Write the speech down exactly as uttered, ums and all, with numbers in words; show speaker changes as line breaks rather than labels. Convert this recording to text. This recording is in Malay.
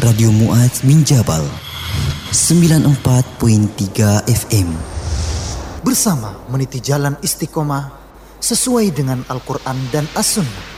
Radio Muaz bin Jabal sembilan puluh empat perpuluhan tiga F M.
Bersama meniti jalan istiqomah sesuai dengan Al-Quran dan As-Sunnah.